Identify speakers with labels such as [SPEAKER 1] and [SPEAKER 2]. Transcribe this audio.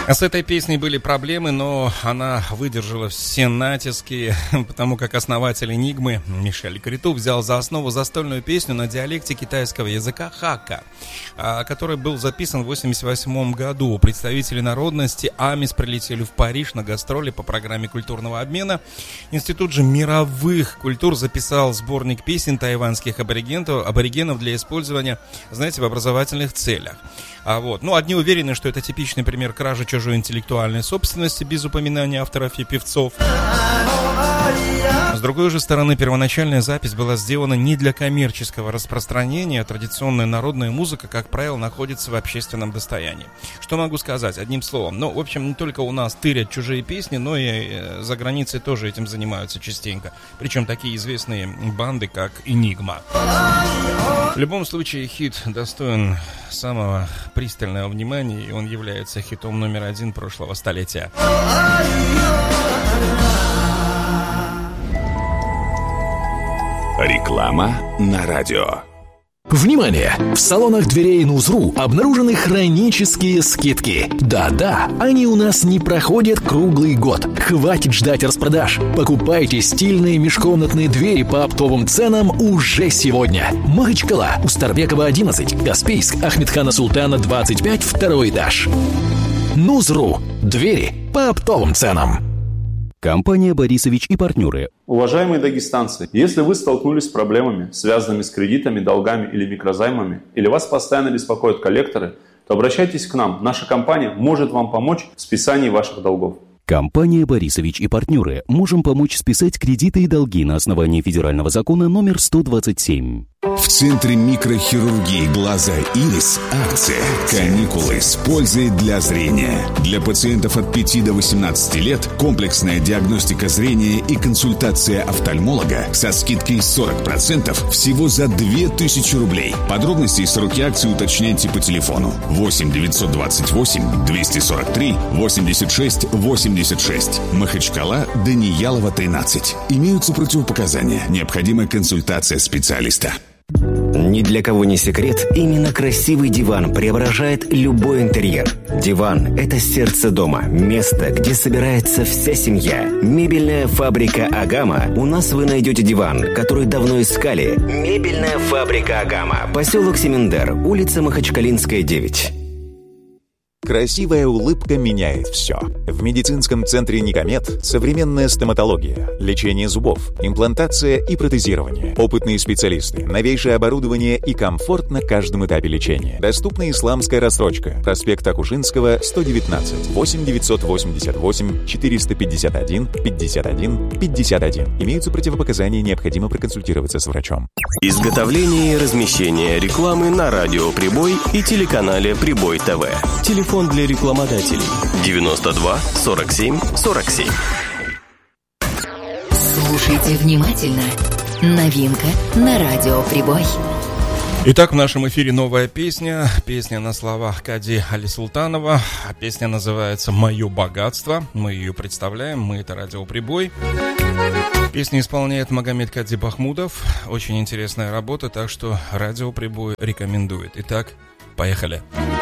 [SPEAKER 1] С этой песней были проблемы, но она выдержала все натиски, потому как основатель «Энигмы» Мишель Криту взял за основу застольную песню на диалекте китайского языка хака, который был записан в 1988 году. Представители народности Амис прилетели в Париж на гастроли по программе культурного обмена. Институт же мировых культур записал сборник песен тайваньских аборигенов для использования, знаете, в образовательных целях. Одни уверены, что это типичный пример кражи чужой интеллектуальной собственности без упоминания авторов и певцов. С другой же стороны, первоначальная запись была сделана не для коммерческого распространения, а традиционная народная музыка, как правило, находится в общественном достоянии. Что могу сказать? Одним словом. В общем, не только у нас тырят чужие песни, но и за границей тоже этим занимаются частенько. Причем такие известные банды, как «Энигма». В любом случае, хит достоин самого пристального внимания, и он является хитом номер 1 прошлого столетия.
[SPEAKER 2] Реклама на радио.
[SPEAKER 3] Внимание! В салонах дверей Нузру обнаружены хронические скидки. Да-да, они у нас не проходят круглый год. Хватит ждать распродаж. Покупайте стильные межкомнатные двери по оптовым ценам уже сегодня. Махачкала, Устарбекова, 11, Каспийск, Ахмедхана Султана, 25, второй этаж. Нузру. Двери по оптовым ценам.
[SPEAKER 4] Компания «Борисович и партнеры».
[SPEAKER 5] Уважаемые дагестанцы, если вы столкнулись с проблемами, связанными с кредитами, долгами или микрозаймами, или вас постоянно беспокоят коллекторы, то обращайтесь к нам. Наша компания может вам помочь в списании ваших долгов.
[SPEAKER 4] Компания «Борисович и партнеры». Можем помочь списать кредиты и долги на основании федерального закона номер 127.
[SPEAKER 2] В Центре микрохирургии глаза «Ирис» акция «Каникулы с пользой для зрения». Для пациентов от 5 до 18 лет комплексная диагностика зрения и консультация офтальмолога со скидкой 40% всего за 2000 рублей. Подробности и сроки акции уточняйте по телефону 8 928 243 86 86. Махачкала, Даниялова, 13. Имеются противопоказания. Необходима консультация специалиста.
[SPEAKER 6] Ни для кого не секрет, именно красивый диван преображает любой интерьер. Диван – это сердце дома, место, где собирается вся семья. Мебельная фабрика «Агама». У нас вы найдете диван, который давно искали. Мебельная фабрика «Агама». Поселок Семендер, улица Махачкалинская, 9.
[SPEAKER 7] Красивая улыбка меняет все. В медицинском центре «Никомед» современная стоматология, лечение зубов, имплантация и протезирование. Опытные специалисты, новейшее оборудование и комфорт на каждом этапе лечения. Доступна исламская рассрочка. Проспект Акушинского, 119. 8 988 451 51 51. Имеются противопоказания, необходимо проконсультироваться с врачом.
[SPEAKER 8] Изготовление и размещение рекламы на радио «Прибой» и телеканале «Прибой ТВ». Телефон для рекламодателей 92 47 47.
[SPEAKER 9] Слушайте внимательно. Новинка на радио «Прибой».
[SPEAKER 1] Итак, в нашем эфире новая песня. Песня на словах Кади Али-Султанова. Песня называется «Мое богатство». Мы ее представляем. Мы — это радио «Прибой». Песню исполняет Магомед Кади Бахмудов. Очень интересная работа, так что радио «Прибой» рекомендует. Итак, поехали.